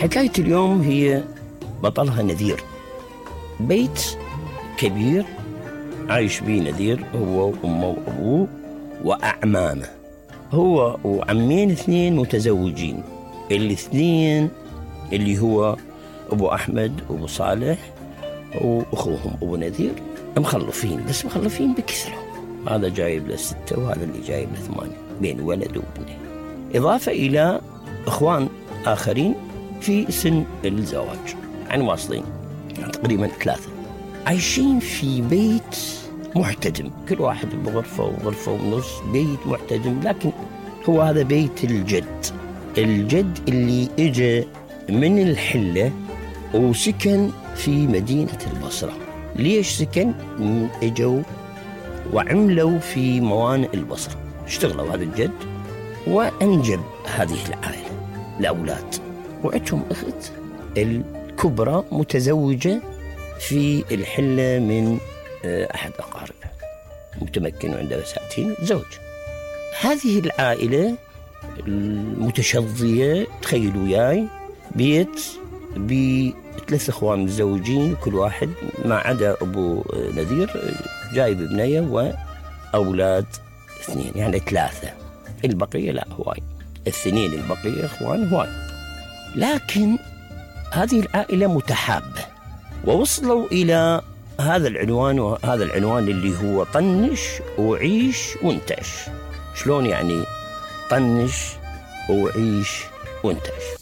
حكاية اليوم هي بطلها نذير، بيت كبير عايش بيه نذير هو وأمه وأبوه وأعمامه. هو وعمين 2 متزوجين، الاثنين اللي هو أبو أحمد وأبو صالح وأخوهم أبو نذير مخلفين، بس مخلفين بكثرة. هذا جايب له 6 وهذا اللي جايب له 8 بين ولد وبنين، إضافة إلى إخوان آخرين في سن الزواج، يعني واصلين يعني تقريبا 3. عايشين في بيت محتدم، كل واحد بغرفة وغرفة ونص، بيت محتدم. لكن هو هذا بيت الجد اللي اجى من الحلة وسكن في مدينة البصرة. ليش سكن؟ اجوا وعملوا في موانئ البصرة، اشتغلوا هذا الجد وأنجب هذه العائلة الأولاد، وعندهم أخت الكبرى متزوجة في الحلة من أحد أقاربها، متمكن وعنده بساتين زوج. هذه العائلة المتشظية تخيلوا وياي بيت ب3 إخوان متزوجين، كل واحد ما عدا أبو نذير جايب ابنية وأولاد 2، يعني 3. البقية لا هواي، 2 البقية إخوان هواي. لكن هذه العائلة متحابة ووصلوا إلى هذا العنوان، وهذا العنوان اللي هو طنش وعيش وانتعش. شلون يعني طنش وعيش وانتعش؟